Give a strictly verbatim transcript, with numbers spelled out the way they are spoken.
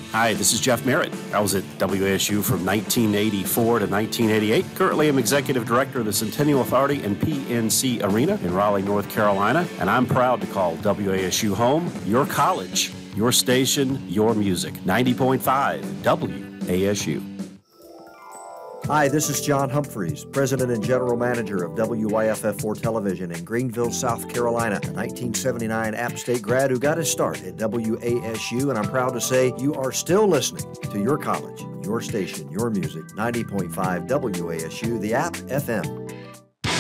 Hi, this is Jeff Merritt. I was at W A S U from nineteen eighty-four to nineteen eighty-eight. Currently, I'm Executive Director of the Centennial Authority and P N C Arena in Raleigh, North Carolina, and I'm proud to call W A S U home, your college, your station, your music. ninety point five W A S U. Hi, this is John Humphreys, President and General Manager of W Y F F four Television in Greenville, South Carolina, a nineteen seventy-nine App State grad who got his start at W A S U, and I'm proud to say you are still listening to your college, your station, your music. ninety point five W A S U, the app, F M.